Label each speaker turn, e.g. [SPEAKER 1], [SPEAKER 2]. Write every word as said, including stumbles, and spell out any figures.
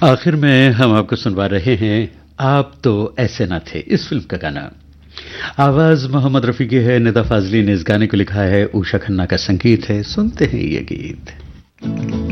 [SPEAKER 1] आखिर में हम आपको सुनवा रहे हैं आप तो ऐसे ना थे, इस फिल्म का गाना। आवाज मोहम्मद रफी की है, निदा फाजली ने इस गाने को लिखा है, उषा खन्ना का संगीत है। सुनते हैं ये गीत।